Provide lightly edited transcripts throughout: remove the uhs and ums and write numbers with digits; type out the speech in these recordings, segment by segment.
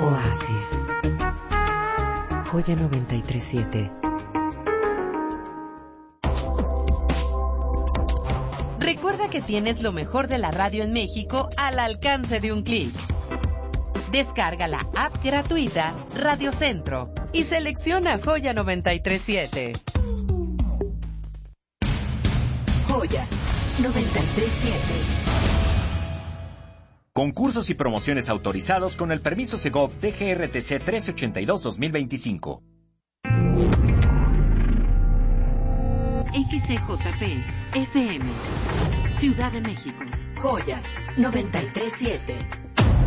Oasis. Joya 93.7. Recuerda que tienes lo mejor de la radio en México al alcance de un clic. Descarga la app gratuita Radio Centro y selecciona Joya 93.7. Joya 93.7. Concursos y promociones autorizados con el permiso Segov DGRTC 1382-2025. XCJP FM Ciudad de México. Joya 93.7.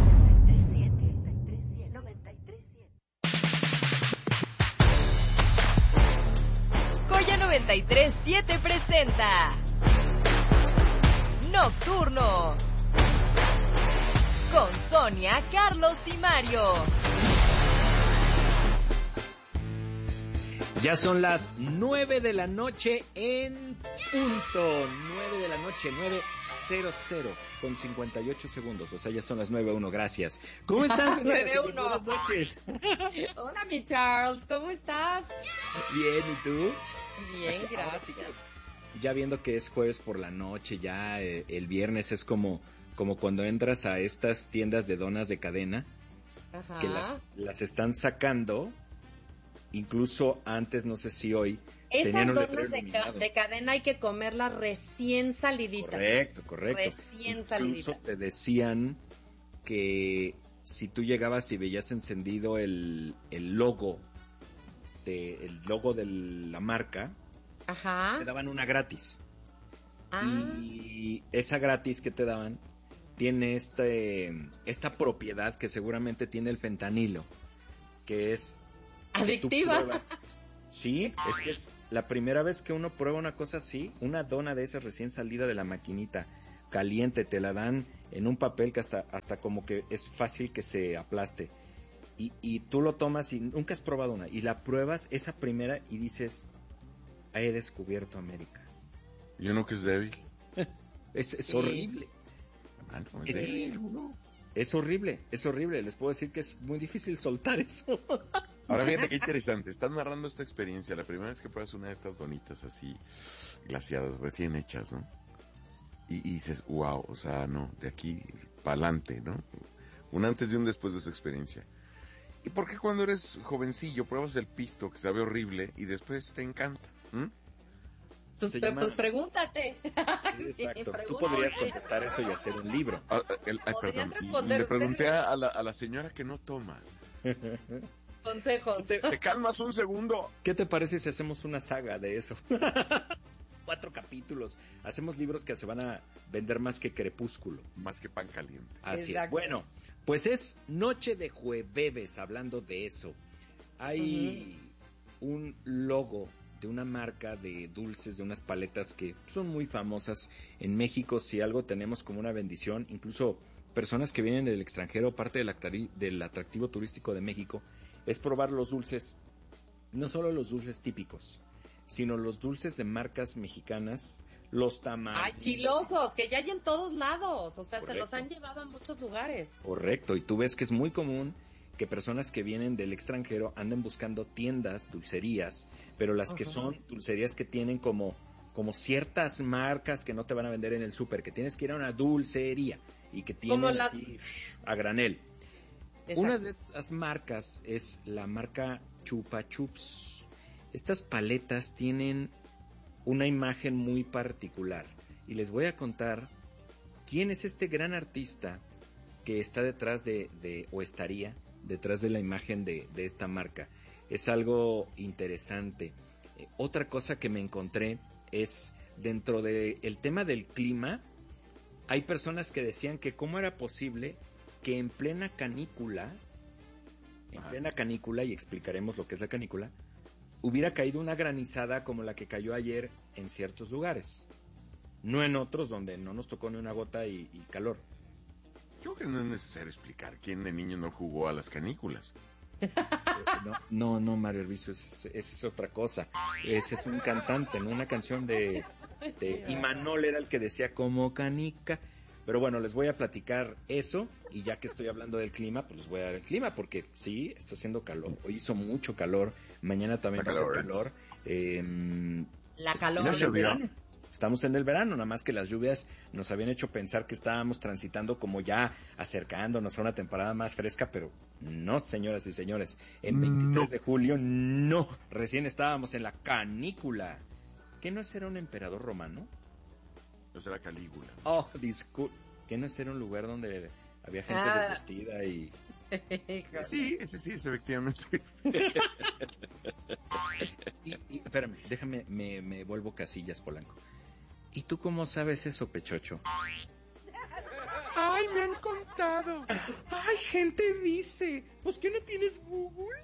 Joya 93.7 presenta Nocturno con Sonia, Carlos y Mario. Ya son las 9 de la noche en punto. 9 de la noche, 9:00 con 58 segundos. O sea, ya son las 9:01. Gracias. ¿Cómo estás? 9:01. Buenas noches. Hola, mi Charles. ¿Cómo estás? Bien, ¿y tú? Bien, gracias. Ya viendo que es jueves por la noche, ya el viernes es como cuando entras a estas tiendas de donas de cadena. Ajá. Que las están sacando. Incluso antes, no sé si hoy, esas donas de cadena hay que comerlas recién saliditas. Correcto. Recién saliditas. Incluso te decían que si tú llegabas y veías encendido el logo de la marca, ajá, te daban una gratis. Y esa gratis que te daban tiene esta propiedad que seguramente tiene el fentanilo, que es adictiva. Sí, es que es la primera vez que uno prueba una cosa así, una dona de esas recién salida de la maquinita, caliente, te la dan en un papel que hasta como que es fácil que se aplaste. Y tú lo tomas y nunca has probado una, y la pruebas esa primera y dices, he descubierto América. ¿Y uno que es débil? Es sí. Horrible. No es débil, uno. Es horrible, les puedo decir que es muy difícil soltar eso. Ahora fíjate qué interesante, estás narrando esta experiencia, la primera vez que pruebas una de estas donitas así, glaciadas, recién hechas, ¿no? Y dices, wow, o sea, no, de aquí pa'lante, ¿no? Un antes y un después de esa experiencia. ¿Y por qué cuando eres jovencillo pruebas el pisto que sabe horrible y después te encanta? Pues pregúntate. Sí, exacto. Tú podrías contestar eso y hacer un libro. Perdón. Le pregunté a la señora que no toma. Consejos. ¿Te calmas un segundo? ¿Qué te parece si hacemos una saga de eso? 4 capítulos. Hacemos libros que se van a vender más que Crepúsculo. Más que pan caliente. Así es. Bueno, pues es noche de jueves, hablando de eso. Hay un logo de una marca de dulces, de unas paletas que son muy famosas en México. Si algo tenemos como una bendición, incluso personas que vienen del extranjero, parte del atractivo turístico de México, es probar los dulces, no solo los dulces típicos, sino los dulces de marcas mexicanas, los tamales. ¡Ay, chilosos! Que ya hay en todos lados, o sea, correcto, se los han llevado a muchos lugares. Correcto, y tú ves que es muy común que personas que vienen del extranjero anden buscando tiendas, dulcerías, pero las que son dulcerías que tienen como ciertas marcas que no te van a vender en el súper, que tienes que ir a una dulcería y que tienen así a granel. Exacto. Una de estas marcas es la marca Chupa Chups. Estas paletas tienen una imagen muy particular y les voy a contar quién es este gran artista que está detrás o estaría detrás de la imagen de esta marca. Es algo interesante. Otra cosa que me encontré es dentro del tema del clima, hay personas que decían que cómo era posible que en plena canícula, y explicaremos lo que es la canícula, hubiera caído una granizada como la que cayó ayer en ciertos lugares, no en otros donde no nos tocó ni una gota y calor. Yo creo que no es necesario explicar quién de niño no jugó a las canículas. No, Mario Herbizo, esa es otra cosa. Ese es un cantante, ¿no? Una canción de Imanol era el que decía como canica. Pero bueno, les voy a platicar eso, y ya que estoy hablando del clima, pues les voy a dar el clima, porque sí, está haciendo calor. Hoy hizo mucho calor, mañana también va a hacer calor. La calor. ¿Ya llovió? Estamos en el verano, nada más que las lluvias nos habían hecho pensar que estábamos transitando como ya acercándonos a una temporada más fresca, pero no, señoras y señores. En 23 de julio, no. Recién estábamos en la canícula. ¿Qué no era un emperador romano? No será Calígula. Oh, disculpe. ¿Qué no era un lugar donde había gente desvestida y... Sí, ese sí, efectivamente. y espérame, déjame, me vuelvo Casillas, Polanco. ¿Y tú cómo sabes eso, Pechocho? ¡Ay, me han contado! ¡Ay, gente dice! ¿Pues que no tienes Google?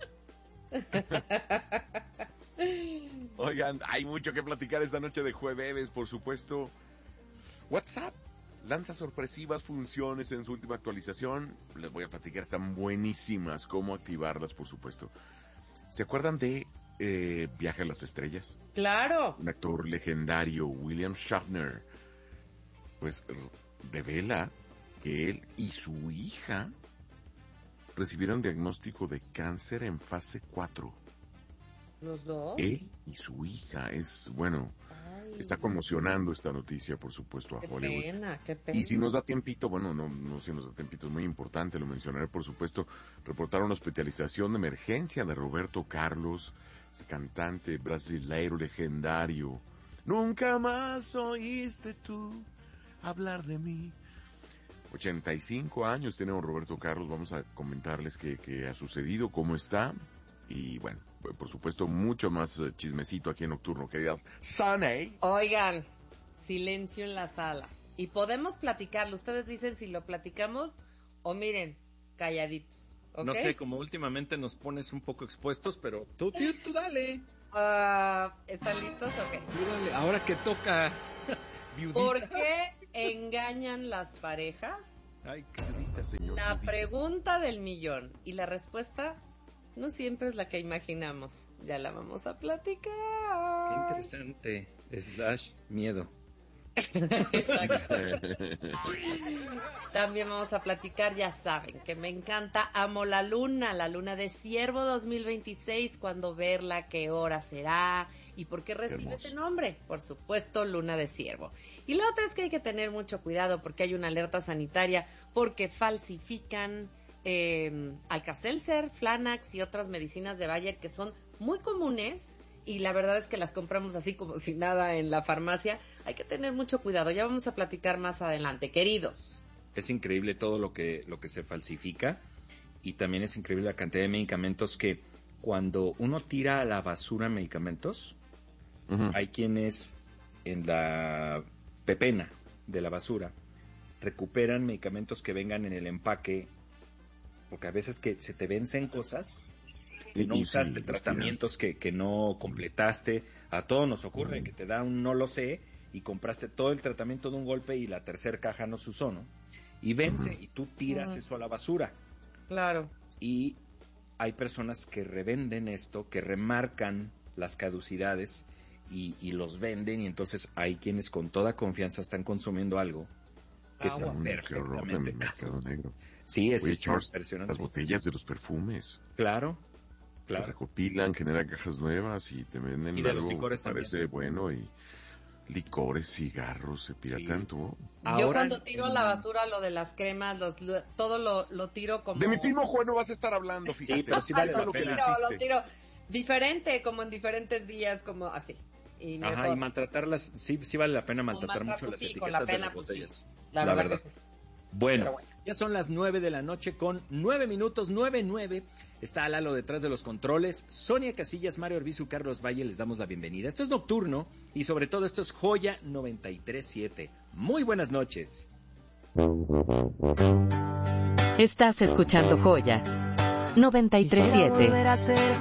Oigan, hay mucho que platicar esta noche de jueves, por supuesto. WhatsApp lanza sorpresivas funciones en su última actualización. Les voy a platicar, están buenísimas. Cómo activarlas, por supuesto. ¿Se acuerdan de Viaje a las Estrellas? Claro. Un actor legendario, William Shatner, pues revela que él y su hija recibieron diagnóstico de cáncer en fase 4. ¿Los dos? Él y su hija, está conmocionando esta noticia, por supuesto, a Hollywood. Qué pena. Y si nos da tiempito, no si nos da tiempito, es muy importante, lo mencionaré, por supuesto, reportaron hospitalización de emergencia de Roberto Carlos, ese cantante brasileiro legendario. Nunca más oíste tú hablar de mí. 85 años tiene don Roberto Carlos, vamos a comentarles qué ha sucedido, cómo está, y bueno, por supuesto, mucho más chismecito aquí en Nocturno, querida Sunny. Oigan, silencio en la sala. Y podemos platicarlo. Ustedes dicen si lo platicamos o miren, calladitos. ¿Okay? No sé, como últimamente nos pones un poco expuestos, pero tú dale. ¿Están listos? Ok. Tú dale. Ahora que tocas, viudita. ¿Por qué engañan las parejas? Ay, carita, señor. La pregunta del millón. Y la respuesta no siempre es la que imaginamos. Ya la vamos a platicar. Qué interesante. / miedo. Exacto. También vamos a platicar, ya saben, que me encanta, amo la luna de Ciervo 2026, cuándo verla, qué hora será y por qué recibe ese nombre. Por supuesto, luna de Ciervo. Y la otra es que hay que tener mucho cuidado porque hay una alerta sanitaria, porque falsifican Alka-Seltzer, Flanax y otras medicinas de Bayer que son muy comunes. Y la verdad es que las compramos así como si nada en la farmacia. Hay que tener mucho cuidado. Ya vamos a platicar más adelante, queridos. Es increíble todo lo que se falsifica. Y también es increíble la cantidad de medicamentos que cuando uno tira a la basura medicamentos, hay quienes en la pepena de la basura recuperan medicamentos que vengan en el empaque. Porque a veces que se te vencen cosas... que no usaste, tratamientos que no completaste. A todos nos ocurre que te da un no lo sé y compraste todo el tratamiento de un golpe y la tercera caja no se usó, ¿no? Y vence y tú tiras eso a la basura. Claro. Y hay personas que revenden esto, que remarcan las caducidades y los venden, y entonces hay quienes con toda confianza están consumiendo algo que está perfectamente. En el mercado negro. Sí, es Charles, impresionante. las botellas de los perfumes. Claro. Lo recopilan, generan cajas nuevas y te venden y de algo los licores que parece también. bueno, y licores, cigarros, se piratean todo. Yo cuando tiro a la basura lo de las cremas, todo lo tiro como... De mi primo Juan no vas a estar hablando, fíjate. Sí, pero sí vale la lo pena. tiro diferente, como en diferentes días, como así. Y y maltratarlas, sí vale la pena maltratar mucho las sí, etiquetas con la pena, de las botellas. Sí. La verdad. Que sí. Bueno, ya son las 9 de la noche con 9 minutos, 9:09. Está Lalo detrás de los controles. Sonia Casillas, Mario Orbizu, Carlos Valle, les damos la bienvenida. Esto es Nocturno y sobre todo esto es Joya 93.7. Muy buenas noches. Estás escuchando Joya 93.7.